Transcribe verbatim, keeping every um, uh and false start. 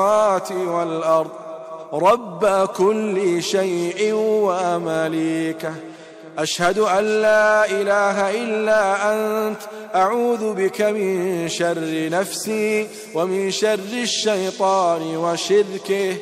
والأرض رب كل شيء ومليكه. أشهد أن لا إله إلا أنت أعوذ بك من شر نفسي ومن شر الشيطان وشركه